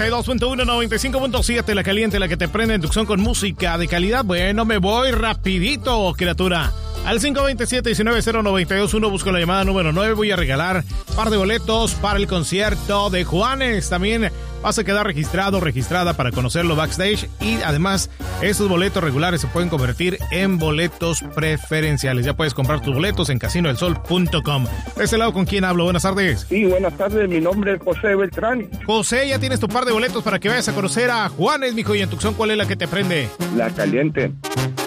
92.1, 95.7, la caliente, la que te prende en Tucson con música de calidad. Bueno, me voy rapidito, criatura. Al 527-190921 busco la llamada número 9. Voy a regalar un par de boletos para el concierto de Juanes. También vas a quedar registrada para conocerlo backstage. Y además, esos boletos regulares se pueden convertir en boletos preferenciales. Ya puedes comprar tus boletos en CasinoDelSol.com. De este lado, ¿con quién hablo? Buenas tardes. Sí, buenas tardes. Mi nombre es José Beltrán. José, ya tienes tu par de boletos para que vayas a conocer a Juanes, mijo. Y en Tucson, ¿cuál es la que te prende? La caliente.